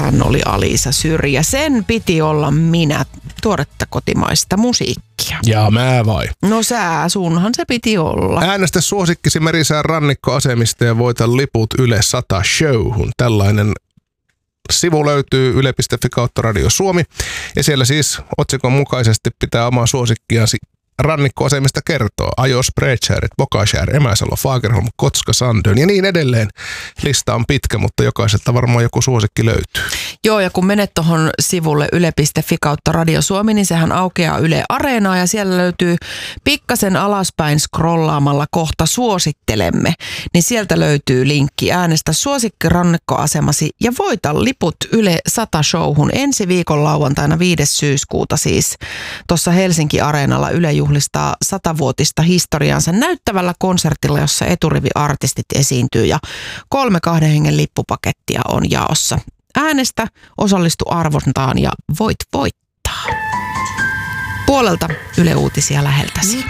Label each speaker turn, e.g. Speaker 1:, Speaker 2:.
Speaker 1: hän oli Alisa Syrjä. Sen piti olla minä, tuoretta kotimaista musiikkia.
Speaker 2: Ja mä vai?
Speaker 1: No sunhan se piti olla.
Speaker 2: Äänestä suosikkisi Merisään rannikkoasemista ja voita liput Yle 100 showhun. Tällainen sivu löytyy yle.fi/Radio Suomi. Ja siellä siis otsikon mukaisesti pitää omaa suosikkiasi rannikkoasemista kertoo. Ajo, Spreechääret, Bokashär, Emäsalo, Fagerholm, Kotska, Sandön ja niin edelleen. Lista on pitkä, mutta jokaiselta varmaan joku suosikki löytyy.
Speaker 1: Joo, ja kun menet tuohon sivulle yle.fi/Radio Suomi, niin sehän aukeaa Yle Areenaa ja siellä löytyy pikkasen alaspäin scrollaamalla kohta suosittelemme. Niin sieltä löytyy linkki äänestä suosikki rannikkoasemasi ja voita liput Yle 100 showhun ensi viikon lauantaina 5. syyskuuta siis. Tuossa Helsinki Areenalla Yle juhlistaa 100-vuotista historiansa näyttävällä konsertilla, jossa eturiviartistit esiintyy ja 3 2 hengen lippupakettia on jaossa. Äänestä, osallistu arvontaan ja voit voittaa. Puolelta Yle Uutisia läheltäsi.